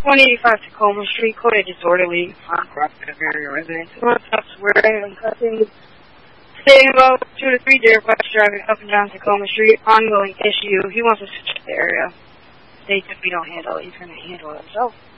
185 Tacoma Street, quite a disorderly, uncooperative area residents. Who wants to swear and cussing? Stating about 2 to 3 deer bikes driving up and down Tacoma Street. Ongoing issue. He wants to switch the area. States if we don't handle it, he's going to handle it himself.